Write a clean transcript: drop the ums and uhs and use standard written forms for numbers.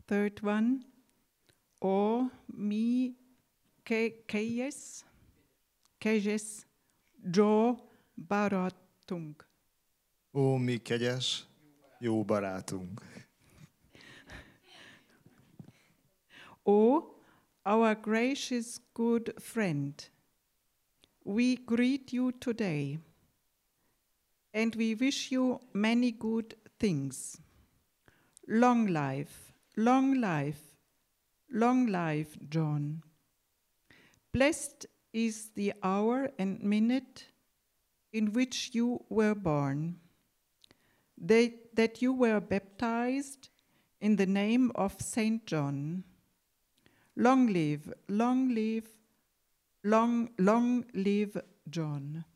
third one. O mi keyes jo baratunk. Ó, mi kegyes, jó barátunk. O, our gracious good friend, we greet you today, and we wish you many good things. Long life, long life, long life, John. Blessed is the hour and minute in which you were born, that you were baptized in the name of Saint John. Long live, long live, long live John.